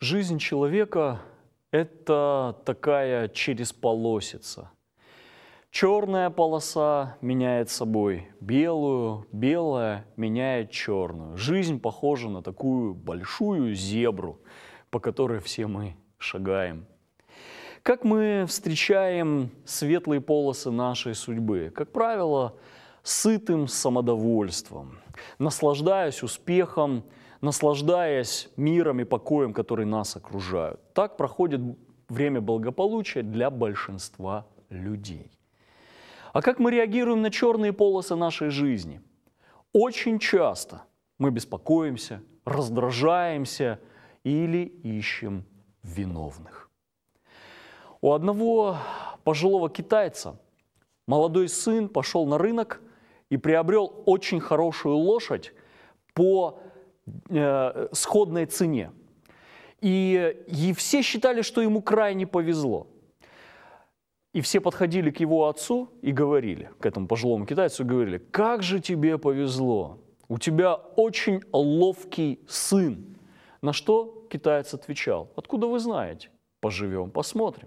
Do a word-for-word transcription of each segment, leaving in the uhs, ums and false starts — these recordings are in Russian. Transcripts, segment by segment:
Жизнь человека – это такая чересполосица. Черная полоса меняет собой белую, белая меняет черную. Жизнь похожа на такую большую зебру, по которой все мы шагаем. Как мы встречаем светлые полосы нашей судьбы? Как правило, сытым самодовольством, наслаждаясь успехом, наслаждаясь миром и покоем, которые нас окружают. Так проходит время благополучия для большинства людей. А как мы реагируем на черные полосы нашей жизни? Очень часто мы беспокоимся, раздражаемся или ищем виновных. У одного пожилого китайца молодой сын пошел на рынок и приобрел очень хорошую лошадь по э, сходной цене. И, и все считали, что ему крайне повезло. И все подходили к его отцу и говорили, к этому пожилому китайцу, и говорили: «Как же тебе повезло, у тебя очень ловкий сын». На что китаец отвечал: «Откуда вы знаете? Поживем, посмотрим».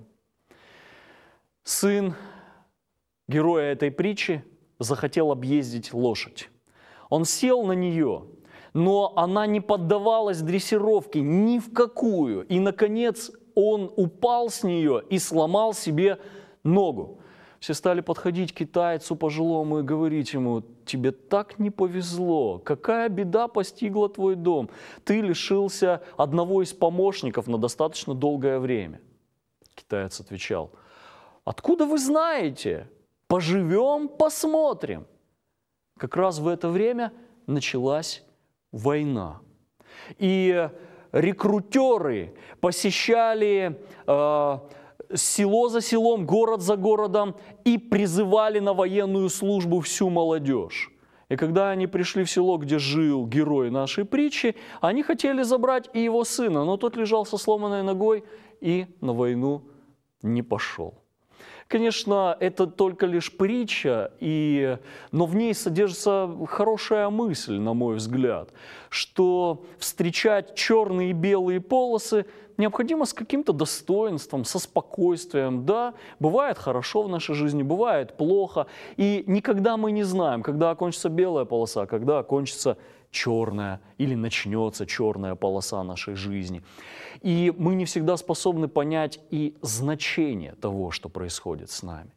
Сын героя этой притчи захотел объездить лошадь. Он сел на нее, но она не поддавалась дрессировке ни в какую. И, наконец, он упал с нее и сломал себе ногу. Все стали подходить к китайцу пожилому и говорить ему: «Тебе так не повезло, какая беда постигла твой дом, ты лишился одного из помощников на достаточно долгое время». Китаец отвечал: «Откуда вы знаете? Поживем, посмотрим». Как раз в это время началась война. И рекрутеры посещали э, село за селом, город за городом и призывали на военную службу всю молодежь. И когда они пришли в село, где жил герой нашей притчи, они хотели забрать и его сына, но тот лежал со сломанной ногой и на войну не пошел. Конечно, это только лишь притча, и... но в ней содержится хорошая мысль, на мой взгляд, что встречать черные и белые полосы необходимо с каким-то достоинством, со спокойствием. Да, бывает хорошо в нашей жизни, бывает плохо, и никогда мы не знаем, когда окончится белая полоса, когда окончится черная или начнется черная полоса нашей жизни. И мы не всегда способны понять и значение того, что происходит с нами.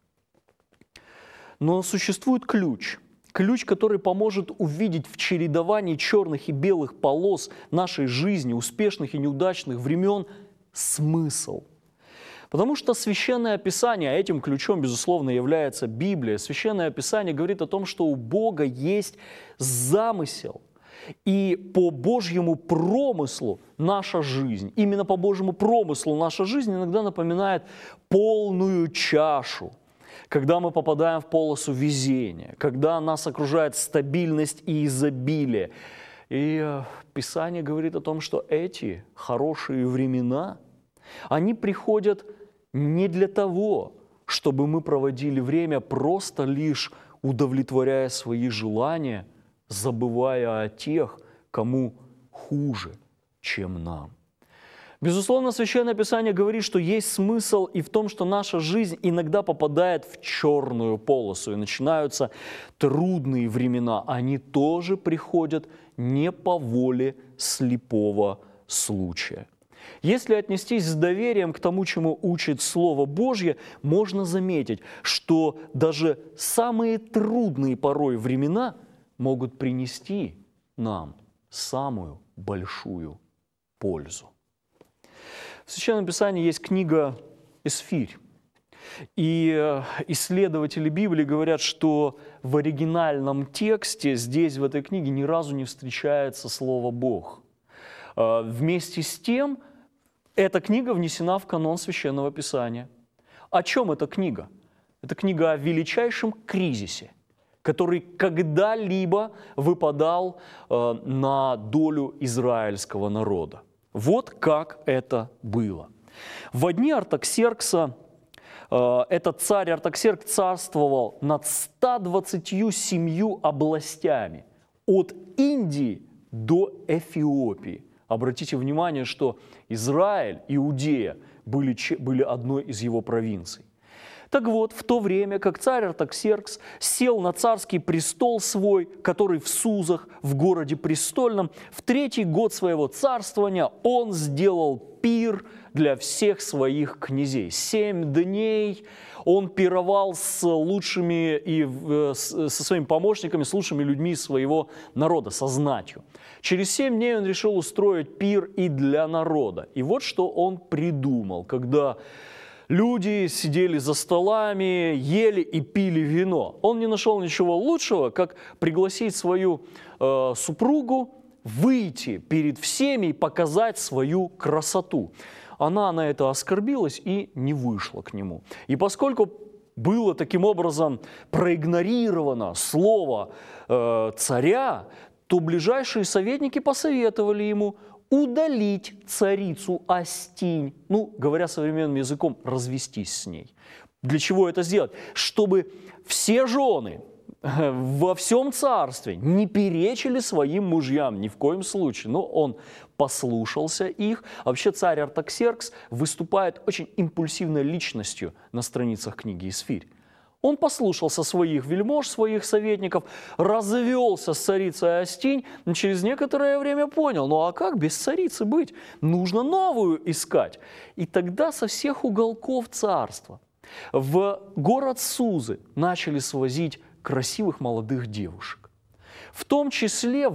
Но существует ключ. Ключ, который поможет увидеть в чередовании черных и белых полос нашей жизни, успешных и неудачных времен, смысл. Потому что Священное Писание, а этим ключом, безусловно, является Библия, Священное Писание говорит о том, что у Бога есть замысел. И по Божьему промыслу наша жизнь, именно по Божьему промыслу наша жизнь иногда напоминает полную чашу, когда мы попадаем в полосу везения, когда нас окружает стабильность и изобилие. И Писание говорит о том, что эти хорошие времена, они приходят не для того, чтобы мы проводили время просто лишь удовлетворяя свои желания, забывая о тех, кому хуже, чем нам. Безусловно, Священное Писание говорит, что есть смысл и в том, что наша жизнь иногда попадает в черную полосу, и начинаются трудные времена. Они тоже приходят не по воле слепого случая. Если отнестись с доверием к тому, чему учит Слово Божье, можно заметить, что даже самые трудные порой времена могут принести нам самую большую пользу. В Священном Писании есть книга «Эсфирь». И исследователи Библии говорят, что в оригинальном тексте здесь, в этой книге, ни разу не встречается слово «Бог». Вместе с тем, эта книга внесена в канон Священного Писания. О чем эта книга? Это книга о величайшем кризисе, который когда-либо выпадал э, на долю израильского народа. Вот как это было. В дни Артаксеркса э, этот царь Артаксеркс царствовал над ста двадцатью семью областями, от Индии до Эфиопии. Обратите внимание, что Израиль, Иудея были, были одной из его провинций. Так вот, в то время, как царь Артаксеркс сел на царский престол свой, который в Сузах, в городе престольном, в третий год своего царствования он сделал пир для всех своих князей. Семь дней он пировал с лучшими и со своими помощниками, с лучшими людьми своего народа, со знатью. Через семь дней он решил устроить пир и для народа. И вот что он придумал, когда люди сидели за столами, ели и пили вино. Он не нашел ничего лучшего, как пригласить свою э, супругу выйти перед всеми и показать свою красоту. Она на это оскорбилась и не вышла к нему. И поскольку было таким образом проигнорировано слово э, царя, то ближайшие советники посоветовали ему удалить царицу Астинь, ну, говоря современным языком, развестись с ней. Для чего это сделать? Чтобы все жены во всем царстве не перечили своим мужьям ни в коем случае. Но он послушался их. А вообще царь Артаксеркс выступает очень импульсивной личностью на страницах книги «Исфирь». Он послушался своих вельмож, своих советников, развелся с царицей Астинь, но через некоторое время понял, ну а как без царицы быть? Нужно новую искать. И тогда со всех уголков царства в город Сузы начали свозить красивых молодых девушек. В том числе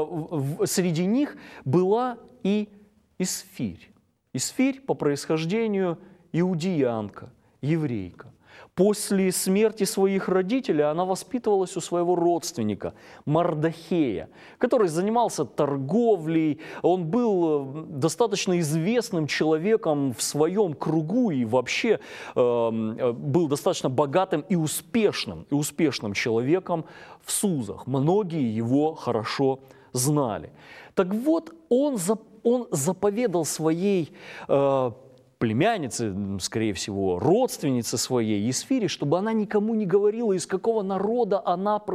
в, в, среди них была и Исфирь. Исфирь по происхождению иудеянка, еврейка. После смерти своих родителей она воспитывалась у своего родственника Мардахея, который занимался торговлей. Он был достаточно известным человеком в своем кругу и вообще э, был достаточно богатым и успешным, и успешным человеком в Сузах. Многие его хорошо знали. Так вот, он, он заповедал своей э, племяннице, скорее всего, родственнице своей, Исфире, чтобы она никому не говорила, из какого народа она